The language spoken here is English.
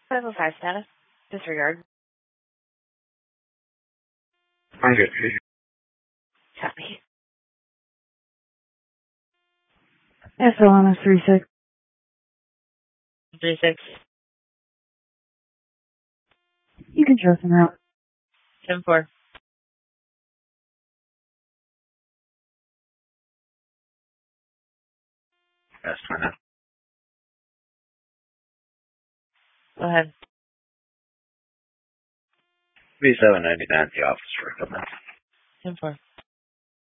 505 status. Disregard. I'm good. Copy. SLMS 36. 36. You can trust him out. 10-4. That's fine now. Go ahead. B799 at the office for a couple minutes. 10-4.